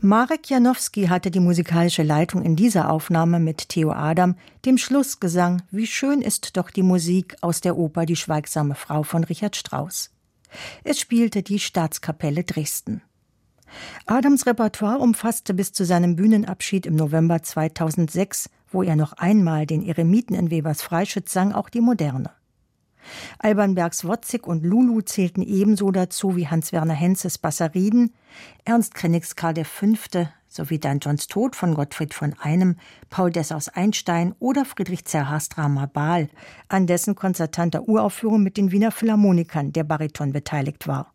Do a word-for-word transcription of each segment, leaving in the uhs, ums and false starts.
Marek Janowski hatte die musikalische Leitung in dieser Aufnahme mit Theo Adam, dem Schlussgesang »Wie schön ist doch die Musik« aus der Oper »Die schweigsame Frau« von Richard Strauss. Es spielte die Staatskapelle Dresden. Adams Repertoire umfasste bis zu seinem Bühnenabschied im November zweitausendsechs, wo er noch einmal den Eremiten in Webers Freischütz sang, auch die Moderne. Alban Bergs Wozzeck und Lulu zählten ebenso dazu wie Hans-Werner Henzes Bassariden, Ernst Krenniks Karl der Fünfte sowie Dan Johns Tod von Gottfried von Einem, Paul Dessau's Einstein oder Friedrich Zerhas Drama Baal, an dessen konzertanter Uraufführung mit den Wiener Philharmonikern der Bariton beteiligt war.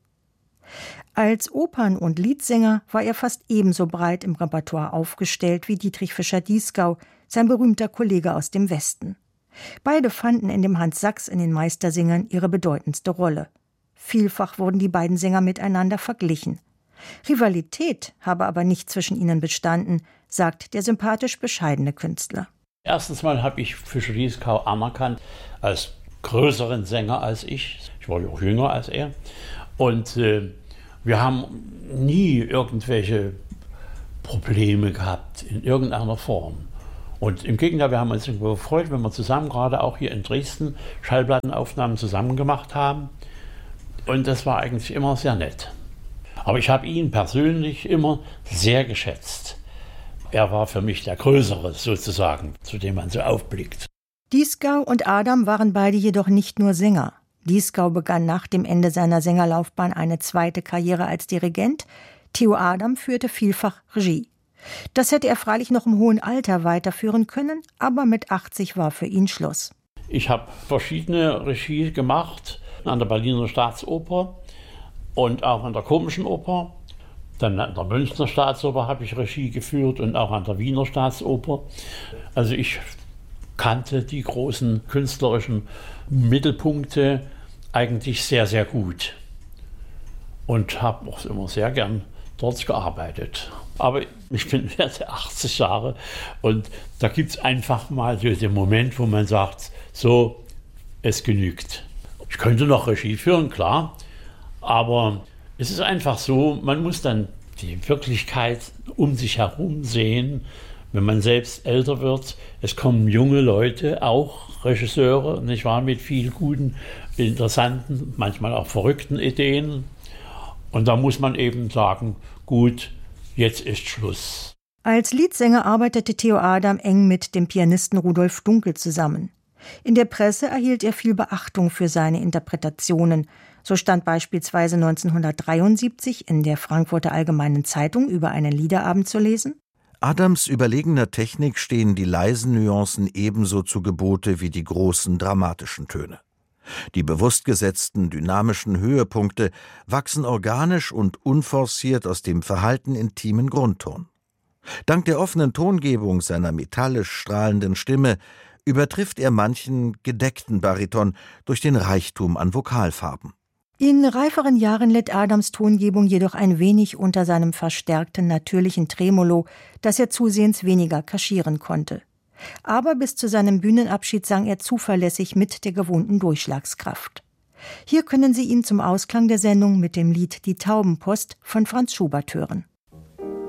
Als Opern- und Liedsänger war er fast ebenso breit im Repertoire aufgestellt wie Dietrich Fischer-Dieskau, sein berühmter Kollege aus dem Westen. Beide fanden in dem Hans Sachs in den Meistersingern ihre bedeutendste Rolle. Vielfach wurden die beiden Sänger miteinander verglichen. Rivalität habe aber nicht zwischen ihnen bestanden, sagt der sympathisch bescheidene Künstler. Erstens mal habe ich Fischer-Dieskau anerkannt als größeren Sänger als ich. Ich war ja auch jünger als er. Und äh, wir haben nie irgendwelche Probleme gehabt in irgendeiner Form. Und im Gegenteil, wir haben uns gefreut, wenn wir zusammen, gerade auch hier in Dresden, Schallplattenaufnahmen zusammen gemacht haben. Und das war eigentlich immer sehr nett. Aber ich habe ihn persönlich immer sehr geschätzt. Er war für mich der Größere sozusagen, zu dem man so aufblickt. Dieskau und Adam waren beide jedoch nicht nur Sänger. Dieskau begann nach dem Ende seiner Sängerlaufbahn eine zweite Karriere als Dirigent. Theo Adam führte vielfach Regie. Das hätte er freilich noch im hohen Alter weiterführen können, aber mit achtzig war für ihn Schluss. Ich habe verschiedene Regie gemacht, an der Berliner Staatsoper und auch an der Komischen Oper. Dann an der Münchner Staatsoper habe ich Regie geführt und auch an der Wiener Staatsoper. Also ich kannte die großen künstlerischen Mittelpunkte eigentlich sehr, sehr gut und habe auch immer sehr gern dort gearbeitet. Aber ich bin jetzt achtzig Jahre und da gibt es einfach mal so den Moment, wo man sagt, so, es genügt. Ich könnte noch Regie führen, klar, aber es ist einfach so, man muss dann die Wirklichkeit um sich herum sehen, wenn man selbst älter wird. Es kommen junge Leute, auch Regisseure, nicht wahr, mit viel guten, interessanten, manchmal auch verrückten Ideen. Und da muss man eben sagen, gut, jetzt ist Schluss. Als Liedsänger arbeitete Theo Adam eng mit dem Pianisten Rudolf Dunkel zusammen. In der Presse erhielt er viel Beachtung für seine Interpretationen. So stand beispielsweise neunzehnhundertdreiundsiebzig in der Frankfurter Allgemeinen Zeitung über einen Liederabend zu lesen: Adams überlegener Technik stehen die leisen Nuancen ebenso zu Gebote wie die großen dramatischen Töne. Die bewusst gesetzten, dynamischen Höhepunkte wachsen organisch und unforciert aus dem verhalten intimen Grundton. Dank der offenen Tongebung seiner metallisch strahlenden Stimme übertrifft er manchen gedeckten Bariton durch den Reichtum an Vokalfarben. In reiferen Jahren litt Adams Tongebung jedoch ein wenig unter seinem verstärkten natürlichen Tremolo, das er zusehends weniger kaschieren konnte. Aber bis zu seinem Bühnenabschied sang er zuverlässig mit der gewohnten Durchschlagskraft. Hier können Sie ihn zum Ausklang der Sendung mit dem Lied »Die Taubenpost« von Franz Schubert hören.